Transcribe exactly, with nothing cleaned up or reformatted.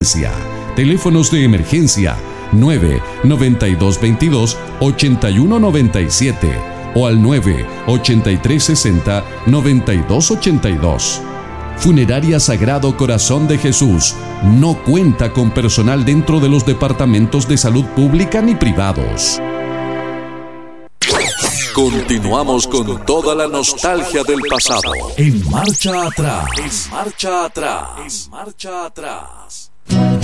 Teléfonos de emergencia nueve noventa y dos veintidós ochenta y uno noventa y siete o al nueve ochenta y tres sesenta noventa y dos ochenta y dos. Funeraria Sagrado Corazón de Jesús no cuenta con personal dentro de los departamentos de salud pública ni privados. Continuamos con toda la nostalgia del pasado. En marcha atrás. En marcha atrás. En marcha atrás.